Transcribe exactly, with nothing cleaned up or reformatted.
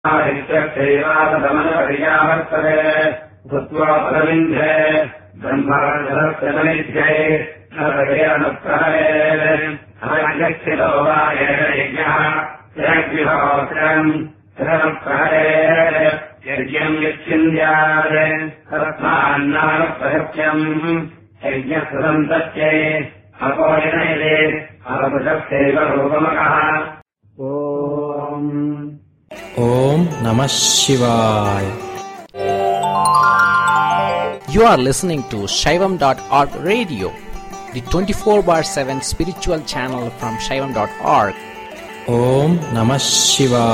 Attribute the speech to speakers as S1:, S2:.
S1: आदित्यक्षैवादमनपर्यावर्तते भूत्वा पदविन्धे ब्रह्मरक्षतनिध्ये नरकेणप्रहरे हरगच्छितो वा यज्ञः यज्ञोत्रम् प्रहरे यज्ञम् यच्छिन्द्यात् रत्नान्नानप्रहत्यम् यज्ञसदन्तत्यै अपोयनैले अवपृषक्तैव रूपमकः
S2: Om Namah Shivaya. You are listening to Shaivam dot org radio, the twenty-four bar seven spiritual channel from Shaivam dot org. Om Namah Shivaya.